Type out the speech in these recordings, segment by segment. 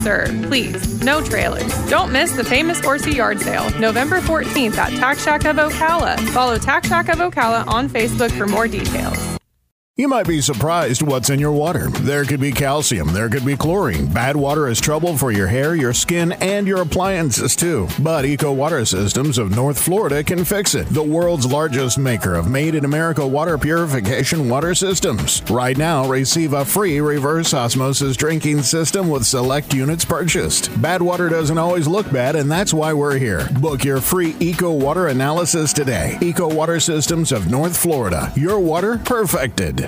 Sir, please, no trailers. Don't miss the famous Horsey Yard Sale, November 14th at Tack Shack of Ocala. Follow Tack Shack of Ocala on Facebook for more details. You might be surprised what's in your water. There could be calcium, there could be chlorine. Bad water is trouble for your hair, your skin, and your appliances too. But Eco Water Systems of North Florida can fix it. The world's largest maker of made-in-America water purification water systems. Right now, receive a free reverse osmosis drinking system with select units purchased. Bad water doesn't always look bad, and that's why we're here. Book your free Eco Water analysis today. Eco Water Systems of North Florida. Your water perfected.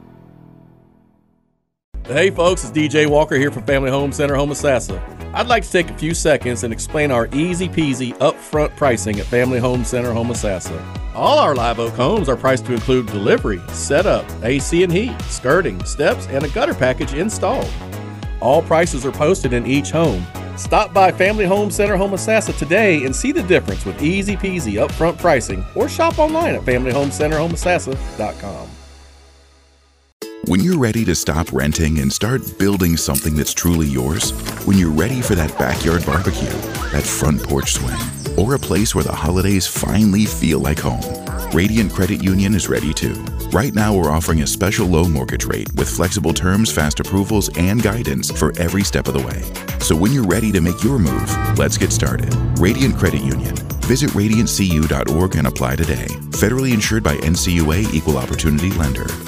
Hey folks, it's DJ Walker here from Family Home Center, Homosassa. I'd like to take a few seconds and explain our easy peasy upfront pricing at Family Home Center, Homosassa. All our Live Oak homes are priced to include delivery, setup, AC and heat, skirting, steps, and a gutter package installed. All prices are posted in each home. Stop by Family Home Center, Homosassa today and see the difference with easy peasy upfront pricing, or shop online at familyhomecenterhomosassa.com. When you're ready to stop renting and start building something that's truly yours, when you're ready for that backyard barbecue, that front porch swing, or a place where the holidays finally feel like home, Radiant Credit Union is ready too. Right now, we're offering a special low mortgage rate with flexible terms, fast approvals, and guidance for every step of the way. So when you're ready to make your move, let's get started. Radiant Credit Union. Visit radiantcu.org and apply today. Federally insured by NCUA Equal Opportunity Lender.